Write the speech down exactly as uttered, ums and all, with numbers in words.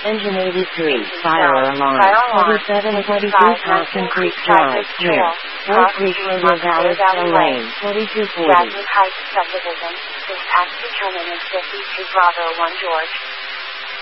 Engine eighty-three, Engine fire start. alarm, Fire alarm. twenty-seven twenty-three twenty-five Thompson nineteen Creek Traffic Drive, near Trail. Fort Cross Creek Street, Clear Valley, Montclair Valley Hill Lane. Lane, twenty-two forty. Jasmine Heights Subdivision. Dispatch determinant fifty-two Bravo one George.